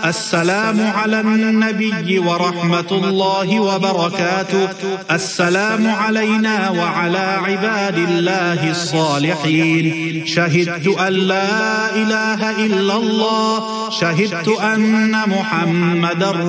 السلام على النبي ورحمة الله وبركاته. السلام علينا وعلى عباد الله الصالحين. شهدت أن لا إله إلا الله. شهدت أن محمدا